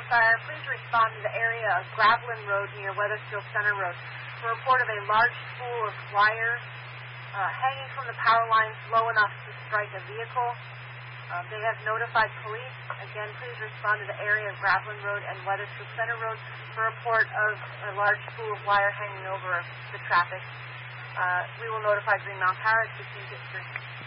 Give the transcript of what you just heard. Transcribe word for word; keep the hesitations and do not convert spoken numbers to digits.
fire, please respond to the area of Gravelin Road near Weathersfield Center Road for a report of a large spool of wire uh, hanging from the power lines low enough to strike a vehicle. Uh, they have notified police. Again, please respond to the area of Gravelin Road and Weathersfield Center Road for a report of a large spool of wire hanging over the traffic. Uh, we will notify Green Mountain Power at fifteen fifty-three.